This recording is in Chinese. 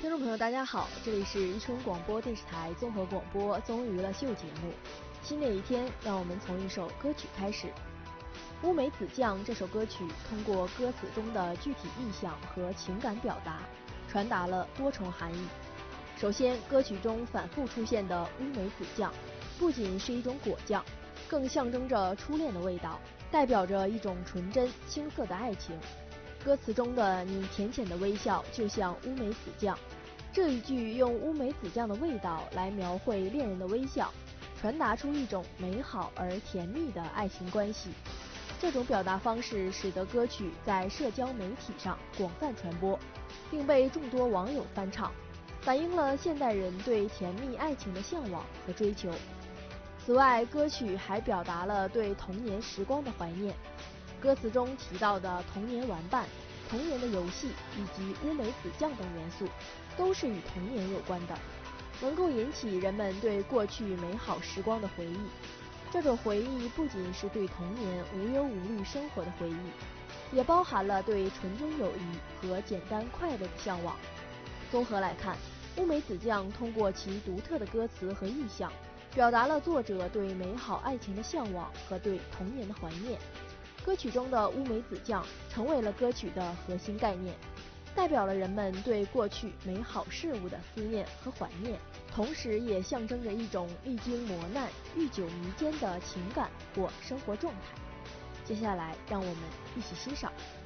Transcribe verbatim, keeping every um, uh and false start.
听众朋友，大家好，这里是宜春广播电视台综合广播综艺娱乐秀节目。新的一天，让我们从一首歌曲开始。《乌梅子酱》这首歌曲通过歌词中的具体意象和情感表达，传达了多重含义。首先，歌曲中反复出现的乌梅子酱，不仅是一种果酱，更象征着初恋的味道，代表着一种纯真青涩的爱情。歌词中的你浅浅的微笑就像乌梅子酱，这一句用乌梅子酱的味道来描绘恋人的微笑，传达出一种美好而甜蜜的爱情关系。这种表达方式使得歌曲在社交媒体上广泛传播，并被众多网友翻唱，反映了现代人对甜蜜爱情的向往和追求。此外，歌曲还表达了对童年时光的怀念。歌词中提到的童年玩伴、童年的游戏以及乌梅子酱等元素，都是与童年有关的，能够引起人们对过去美好时光的回忆。这种回忆不仅是对童年无忧无虑生活的回忆，也包含了对纯真友谊和简单快乐的向往。综合来看，乌梅子酱通过其独特的歌词和意象，表达了作者对美好爱情的向往和对童年的怀念。歌曲中的乌梅子酱成为了歌曲的核心概念，代表了人们对过去美好事物的思念和怀念，同时也象征着一种历经磨难、历久弥坚的情感或生活状态。接下来，让我们一起欣赏。